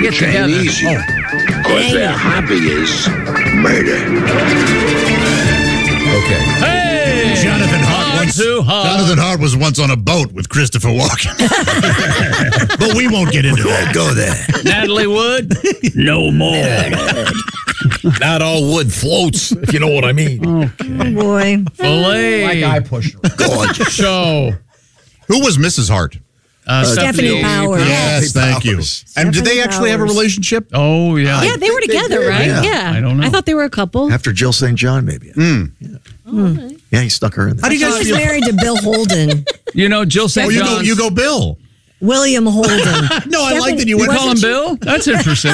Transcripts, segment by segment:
get together. Easy. Because their hobby is murder. Okay. Hey! Jonathan Hart was once on a boat with Christopher Walken. But we won't get into that. Go there. Natalie Wood? No more. Not all wood floats, if you know what I mean. Okay. Oh, boy. Filet. Like I pushed her. Gorgeous. Show. Who was Mrs. Hart? Stephanie Powers. Yes, thank you. And did they actually have a relationship? Oh, yeah. Yeah, they were together, right? Yeah. I don't know. I thought they were a couple. After Jill St. John, maybe. Yeah, he stuck her in there. How do you She guys was feel? married to Bill Holden. You know, Jill St. John's. You go Bill. William Holden. No, I like that you went. Call him Bill? That's interesting.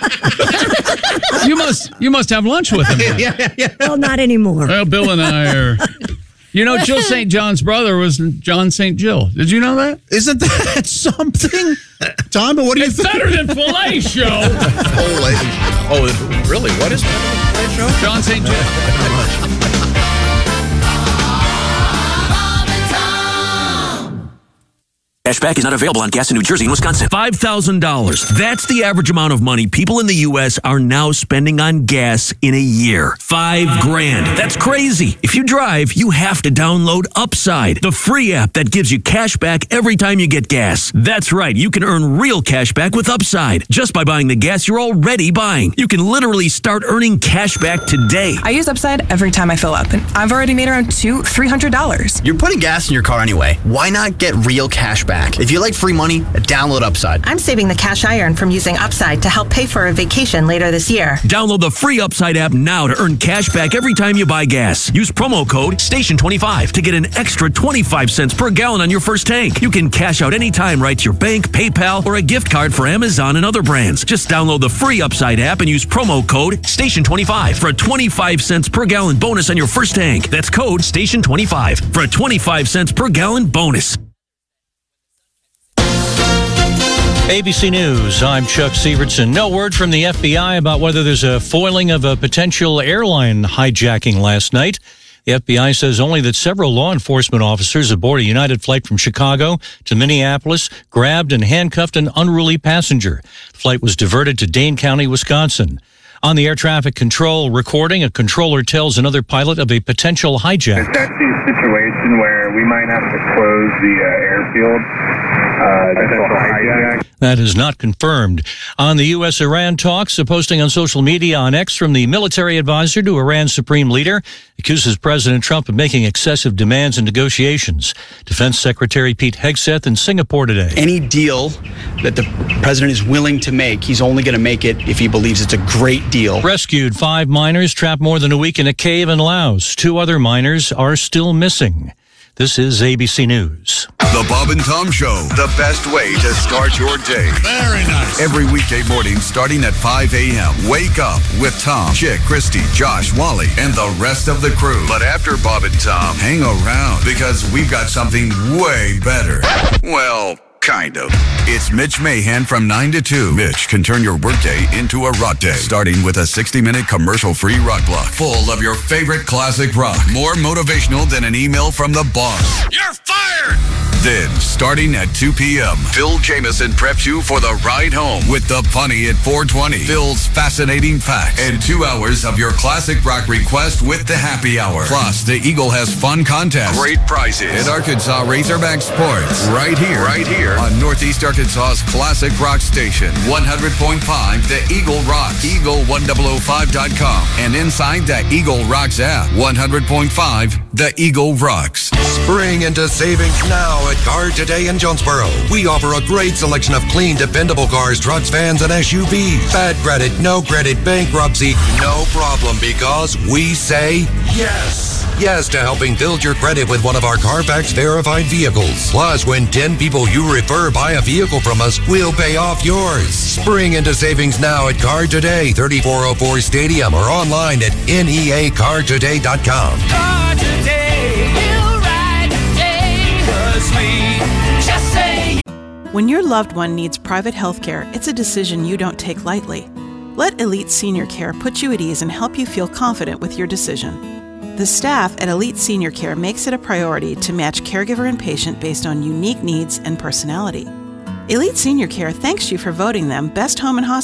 you must have lunch with him. Well, not anymore. Well, Bill and I are. You know, Jill St. John's brother was John St. Jill. Did you know that? Isn't that something? Tom, but what do you think? Better than Filet Show. Oh, really? What is that? John St. Jill. Cashback is not available on gas in New Jersey and Wisconsin. $5,000. That's the average amount of money people in the U.S. are now spending on gas in a year. $5,000. That's crazy. If you drive, you have to download Upside, the free app that gives you cash back every time you get gas. That's right. You can earn real cash back with Upside just by buying the gas you're already buying. You can literally start earning cash back today. I use Upside every time I fill up, and I've already made around $200-$300. You're putting gas in your car anyway. Why not get real cash back? If you like free money, download Upside. I'm saving the cash I earn from using Upside to help pay for a vacation later this year. Download the free Upside app now to earn cash back every time you buy gas. Use promo code STATION25 to get an extra 25 cents per gallon on your first tank. You can cash out anytime right to your bank, PayPal, or a gift card for Amazon and other brands. Just download the free Upside app and use promo code STATION25 for a 25 cents per gallon bonus on your first tank. That's code STATION25 for a 25 cents per gallon bonus. ABC News, I'm Chuck Sievertson. No word from the FBI about whether there's a foiling of a potential airline hijacking last night. The FBI says only that several law enforcement officers aboard a United flight from Chicago to Minneapolis grabbed and handcuffed an unruly passenger. The flight was diverted to Dane County, Wisconsin. On the air traffic control recording, a controller tells another pilot of a potential hijack. That's the situation where we might have to close the airfield. That is not confirmed. On the U.S.-Iran talks, a posting on social media on X from the military advisor to Iran's supreme leader accuses President Trump of making excessive demands in negotiations. Defense Secretary Pete Hegseth in Singapore today. Any deal that the president is willing to make, he's only going to make it if he believes it's a great deal. Rescued 5 miners trapped more than a week in a cave in Laos. 2 other miners are still missing. This is ABC News. The Bob and Tom Show, the best way to start your day. Very nice. Every weekday morning starting at 5 a.m. Wake up with Tom, Chick, Christy, Josh, Wally, and the rest of the crew. But after Bob and Tom, hang around because we've got something way better. Well, kind of. It's Mitch Mahan from 9 to 2. Mitch can turn your workday into a rock day, starting with a 60-minute commercial-free rock block full of your favorite classic rock. More motivational than an email from the boss. You're fired! Then, starting at 2 p.m., Phil Jameson preps you for the ride home with the funny at 420, Phil's fascinating facts, and 2 hours of your classic rock request with the happy hour. Plus, the Eagle has fun contests, great prizes, and Arkansas Razorback Sports right here on Northeast Arkansas's classic rock station, 100.5 The Eagle Rocks, Eagle1005.com, and inside the Eagle Rocks app, 100.5 The Eagle Rocks. Spring into savings now at Car Today in Jonesboro. We offer a great selection of clean, dependable cars, trucks, vans, and SUVs. Bad credit, no credit, bankruptcy, no problem, because we say yes. Yes to helping build your credit with one of our Carfax verified vehicles. Plus, when 10 people you refer buy a vehicle from us, we'll pay off yours. Spring into savings now at Car Today, 3404 Stadium, or online at neacartoday.com. Car Today, we'll ride today, 'cause we just say. When your loved one needs private health care, it's a decision you don't take lightly. Let Elite Senior Care put you at ease and help you feel confident with your decision. The staff at Elite Senior Care makes it a priority to match caregiver and patient based on unique needs and personality. Elite Senior Care thanks you for voting them Best Home and Hospital